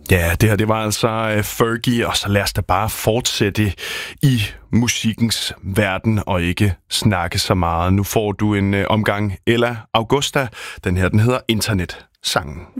Ja, det her det var altså Fergie, og så lad os da bare fortsætte i musikkens verden og ikke snakke så meget. Nu får du en omgang Ella Augusta. Den her, den hedder Internetsangen.